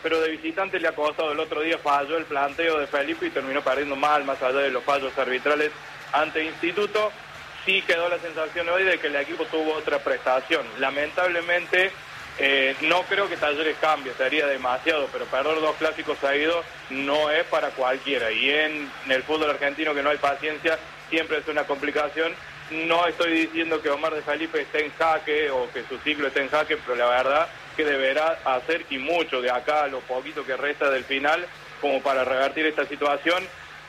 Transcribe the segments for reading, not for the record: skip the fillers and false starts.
pero de visitante le ha costado. El otro día falló el planteo de Felipe y terminó perdiendo mal, más allá de los fallos arbitrales ante Instituto. Sí quedó la sensación hoy de que el equipo tuvo otra prestación. Lamentablemente, no creo que Talleres cambie, sería demasiado, pero perder 2 clásicos seguidos no es para cualquiera. Y en el fútbol argentino, que no hay paciencia, siempre es una complicación. No estoy diciendo que Omar de Felipe esté en jaque o que su ciclo esté en jaque, pero la verdad que deberá hacer y mucho de acá a lo poquito que resta del final como para revertir esta situación.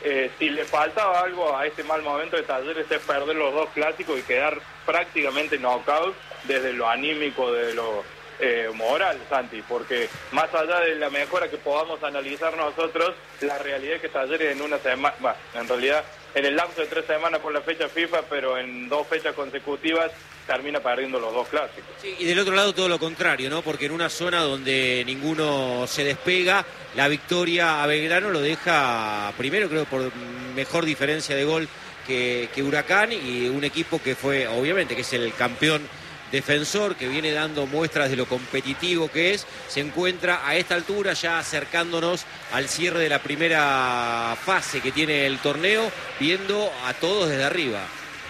Si le faltaba algo a este mal momento de Talleres es perder los 2 clásicos y quedar prácticamente knockout desde lo anímico, de lo moral, Santi, porque más allá de la mejora que podamos analizar nosotros, la realidad es que Talleres en una semana, en realidad en el lapso de 3 semanas por la fecha FIFA, pero en 2 fechas consecutivas termina perdiendo los 2 clásicos. Sí, y del otro lado todo lo contrario, ¿no? Porque en una zona donde ninguno se despega, la victoria a Belgrano lo deja primero, creo, por mejor diferencia de gol que Huracán, y un equipo que fue, obviamente, que es el campeón defensor, que viene dando muestras de lo competitivo que es, se encuentra a esta altura ya acercándonos al cierre de la primera fase que tiene el torneo, viendo a todos desde arriba.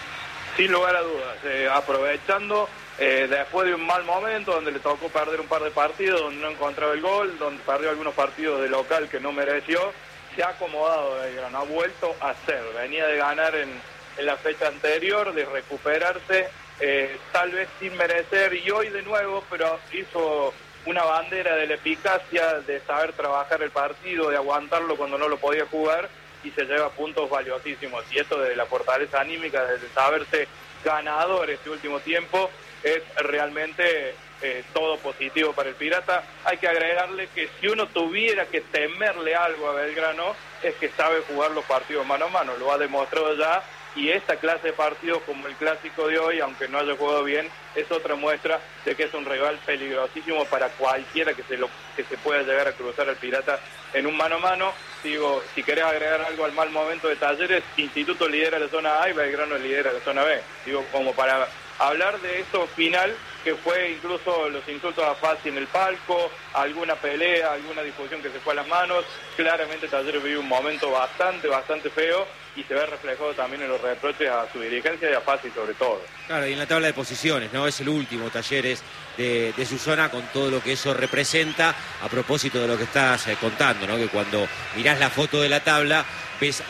Sin lugar a dudas, aprovechando después de un mal momento donde le tocó perder un par de partidos, donde no encontraba el gol, donde perdió algunos partidos de local que no mereció, se ha acomodado Belgrano, ha vuelto a ser, venía de ganar en la fecha anterior, de recuperarse, tal vez sin merecer, y hoy de nuevo, pero hizo una bandera de la eficacia, de saber trabajar el partido, de aguantarlo cuando no lo podía jugar, y se lleva puntos valiosísimos. Y esto de la fortaleza anímica, de saberse ganador este último tiempo, es realmente todo positivo para el Pirata. Hay que agregarle que si uno tuviera que temerle algo a Belgrano, es que sabe jugar los partidos mano a mano, lo ha demostrado ya, y esta clase de partidos como el clásico de hoy, aunque no haya jugado bien, es otra muestra de que es un rival peligrosísimo para cualquiera que se pueda llegar a cruzar al Pirata en un mano a mano. Digo, si querés agregar algo al mal momento de Talleres, Instituto lidera la zona A y Belgrano lidera la zona B. Digo, como para hablar de esto final, que fue incluso los insultos a Fassi en el palco, alguna pelea, alguna discusión que se fue a las manos. Claramente Talleres vive un momento bastante feo, y se ve reflejado también en los reproches a su dirigencia y a Fassi sobre todo. Claro, y en la tabla de posiciones, ¿no? Es el último Talleres de su zona, con todo lo que eso representa, a propósito de lo que estás contando, ¿no? Que cuando mirás la foto de la tabla, ves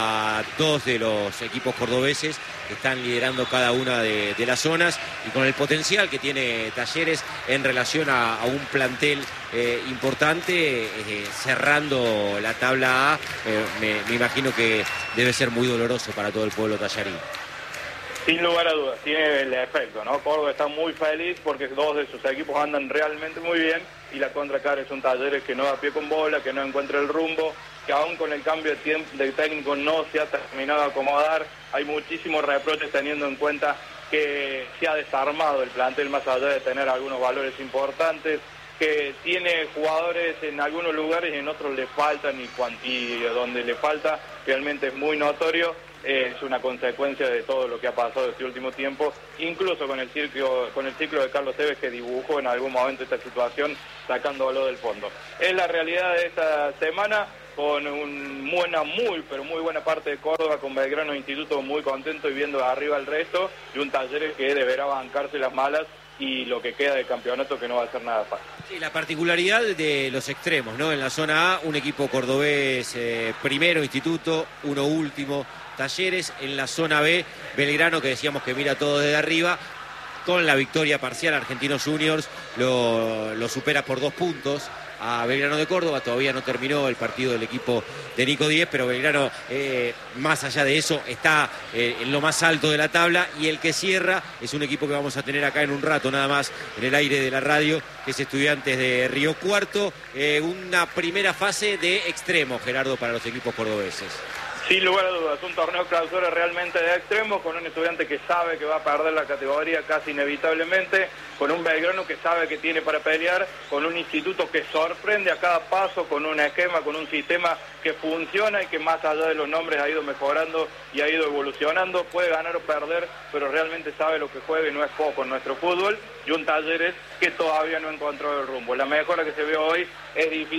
a 2 de los equipos cordobeses que están liderando cada una de las zonas, y con el potencial que tiene Talleres en relación a un plantel importante, cerrando la tabla A, me imagino que debe ser muy doloroso para todo el pueblo tallarín. Sin lugar a dudas, tiene el efecto, ¿no? Córdoba está muy feliz porque 2 de sus equipos andan realmente muy bien, y la contracara es un Talleres que no da pie con bola, que no encuentra el rumbo, que aún con el cambio de técnico no se ha terminado de acomodar. Hay muchísimos reproches teniendo en cuenta que se ha desarmado el plantel, más allá de tener algunos valores importantes, que tiene jugadores en algunos lugares y en otros le faltan, y donde le falta realmente es muy notorio. Es una consecuencia de todo lo que ha pasado este último tiempo, incluso con el ciclo de Carlos Tevez, que dibujó en algún momento esta situación sacándolo del fondo. Es la realidad de esta semana, con una muy buena parte de Córdoba, con Belgrano e Instituto muy contento y viendo arriba el resto, y un Talleres que deberá bancarse las malas y lo que queda del campeonato, que no va a ser nada fácil. Sí, la particularidad de los extremos, ¿no? En la zona A, un equipo cordobés primero, Instituto, uno último, Talleres. En la zona B, Belgrano, que decíamos que mira todo desde arriba, con la victoria parcial. Argentinos Juniors lo supera por 2 puntos a Belgrano de Córdoba. Todavía no terminó el partido del equipo de Nico Díez, pero Belgrano, más allá de eso, está en lo más alto de la tabla, y el que cierra es un equipo que vamos a tener acá en un rato nada más en el aire de la radio, que es Estudiantes de Río Cuarto. Una primera fase de extremo, Gerardo, para los equipos cordobeses. Sin lugar a dudas, un torneo clausura realmente de extremo, con un Estudiante que sabe que va a perder la categoría casi inevitablemente, con un Belgrano que sabe que tiene para pelear, con un Instituto que sorprende a cada paso, con un esquema, con un sistema que funciona y que más allá de los nombres ha ido mejorando y ha ido evolucionando. Puede ganar o perder, pero realmente sabe lo que juega y no es poco en nuestro fútbol, y un Talleres que todavía no encontró el rumbo. La mejora que se ve hoy es difícil.